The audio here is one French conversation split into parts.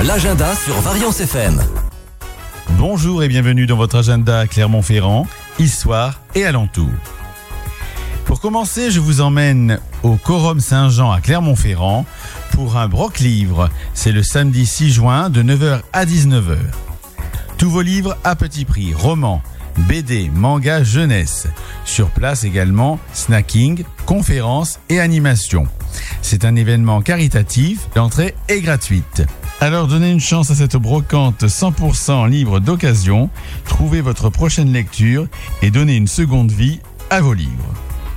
l'agenda sur Variance FM. Bonjour et bienvenue dans votre agenda à Clermont-Ferrand, Issoire et alentour. Pour commencer, je vous emmène au Quorum Saint-Jean à Clermont-Ferrand pour un broc-livre. C'est le samedi 6 juin de 9h à 19h. Tous vos livres à petit prix, romans, BD, manga, jeunesse. Sur place également, snacking, conférences et animations. C'est un événement caritatif, l'entrée est gratuite. Alors donnez une chance à cette brocante 100% libre d'occasion, trouvez votre prochaine lecture et donnez une seconde vie à vos livres.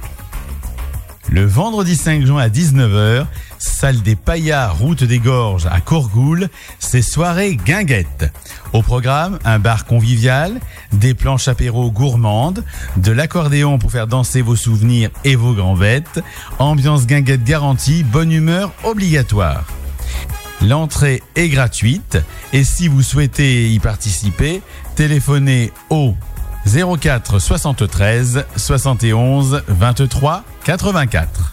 Le vendredi 5 juin à 19h, salle des Paillards, route des Gorges à Courgoul, c'est soirée guinguette. Au programme, un bar convivial, des planches apéro gourmandes, de l'accordéon pour faire danser vos souvenirs et vos grands-bêtes, ambiance guinguette garantie, bonne humeur obligatoire. L'entrée est gratuite et si vous souhaitez y participer, téléphonez au 04 73 71 23 84.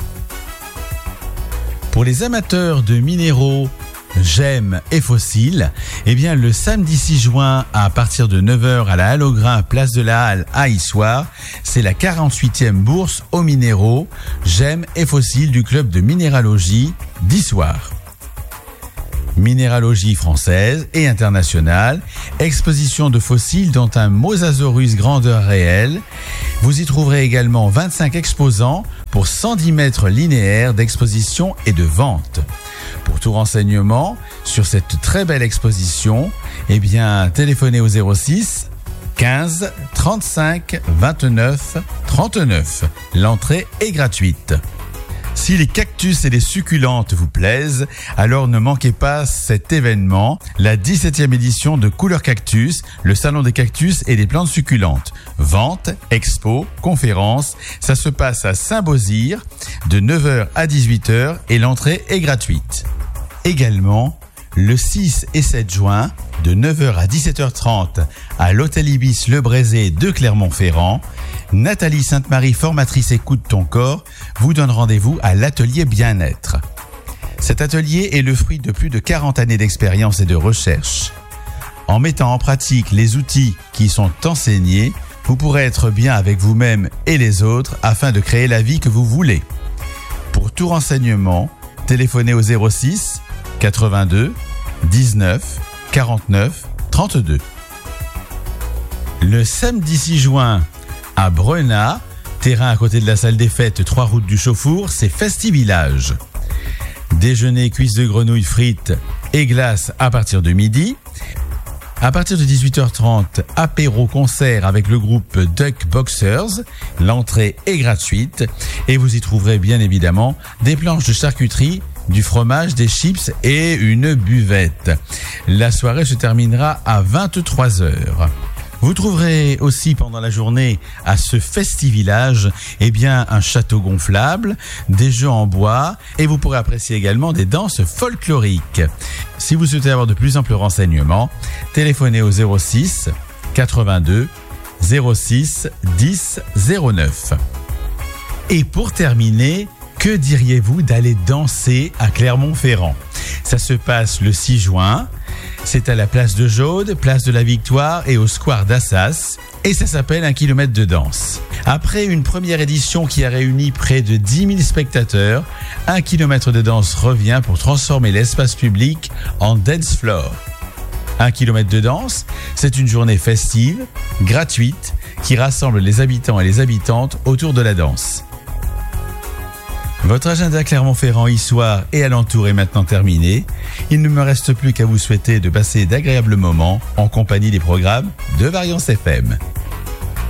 Pour les amateurs de minéraux, gemmes et fossiles, le samedi 6 juin à partir de 9h à la Halle aux Grains, place de la Halle à Issoire, c'est la 48e bourse aux minéraux, gemmes et fossiles du club de minéralogie d'Issoire. Minéralogie française et internationale, exposition de fossiles dont un Mosasaurus grandeur réelle. Vous y trouverez également 25 exposants pour 110 mètres linéaires d'exposition et de vente. Pour tout renseignement sur cette très belle exposition, téléphonez au 06 15 35 29 39. L'entrée est gratuite. Si les cactus et les succulentes vous plaisent, alors ne manquez pas cet événement, la 17e édition de Couleur Cactus, le salon des cactus et des plantes succulentes. Vente, expo, conférence, ça se passe à Saint-Beauzire de 9h à 18h et l'entrée est gratuite. Également, le 6 et 7 juin, de 9h à 17h30 à l'Hôtel Ibis Le Brézé de Clermont-Ferrand, Nathalie Sainte-Marie, formatrice Écoute ton corps, vous donne rendez-vous à l'atelier bien-être. Cet atelier est le fruit de plus de 40 années d'expérience et de recherche. En mettant en pratique les outils qui sont enseignés, vous pourrez être bien avec vous-même et les autres afin de créer la vie que vous voulez. Pour tout renseignement, téléphonez au 06 82 19 49 32. Le samedi 6 juin, à Brenat, terrain à côté de la salle des fêtes, 3 route du Chauffour, c'est Festivillage. Déjeuner, cuisses de grenouille frites et glaces à partir de midi. À partir de 18h30, apéro-concert avec le groupe Duck Boxers. L'entrée est gratuite et vous y trouverez bien évidemment des planches de charcuterie, du fromage, des chips et une buvette. La soirée se terminera à 23h. Vous trouverez aussi pendant la journée à ce Festivillage un château gonflable, des jeux en bois et vous pourrez apprécier également des danses folkloriques. Si vous souhaitez avoir de plus amples renseignements, téléphonez au 06 82 06 10 09. Et pour terminer, que diriez-vous d'aller danser à Clermont-Ferrand ? Ça se passe le 6 juin. C'est à la place de Jaude, place de la Victoire et au square d'Assas. Et ça s'appelle 1 kilomètre de danse. Après une première édition qui a réuni près de 10 000 spectateurs, 1 kilomètre de danse revient pour transformer l'espace public en dance floor. 1 kilomètre de danse, c'est une journée festive, gratuite, qui rassemble les habitants et les habitantes autour de la danse. Votre agenda Clermont-Ferrand, Issoire et alentour est maintenant terminé. Il ne me reste plus qu'à vous souhaiter de passer d'agréables moments en compagnie des programmes de Variance FM.